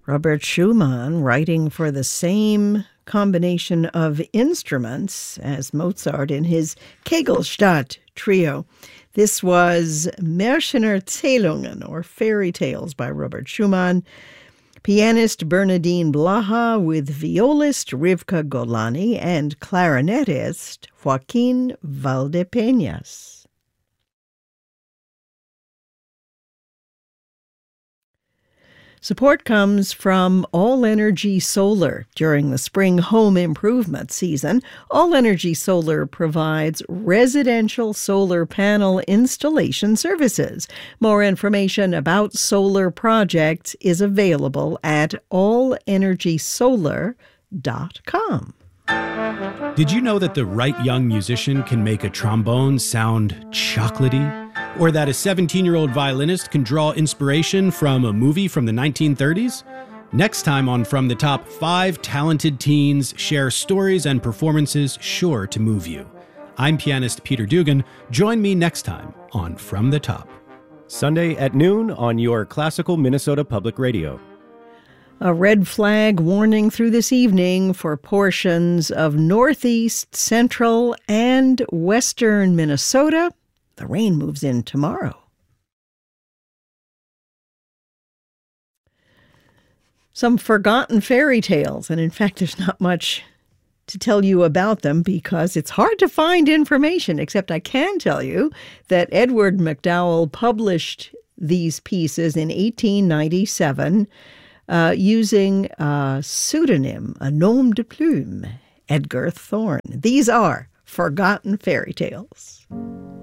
Robert Schumann, writing for the same combination of instruments as Mozart in his Kegelstadt trio. This was Märchenerzählungen, or Fairy Tales, by Robert Schumann. Pianist Bernardine Blaha with violist Rivka Golani and clarinetist Joaquin Valdepeñas. Support comes from All Energy Solar during the spring home improvement season. All Energy Solar provides residential solar panel installation services. More information about solar projects is available at allenergysolar.com. Did you know that the right young musician can make a trombone sound chocolatey? Or that a 17-year-old violinist can draw inspiration from a movie from the 1930s? Next time on From the Top, 5 talented teens share stories and performances sure to move you. I'm pianist Peter Dugan. Join me next time on From the Top. Sunday at noon on your classical Minnesota Public Radio. A red flag warning through this evening for portions of northeast, central, and western Minnesota. The rain moves in tomorrow. Some forgotten fairy tales, and in fact, there's not much to tell you about them because it's hard to find information, except I can tell you that Edward MacDowell published these pieces in 1897 using a pseudonym, a nom de plume, Edgar Thorne. These are forgotten fairy tales.